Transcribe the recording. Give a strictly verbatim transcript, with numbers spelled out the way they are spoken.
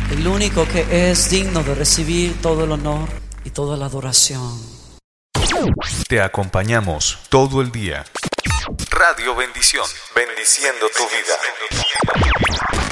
el único que es digno de recibir todo el honor y toda la adoración. Te acompañamos todo el día. Radio Bendición, bendiciendo tu vida.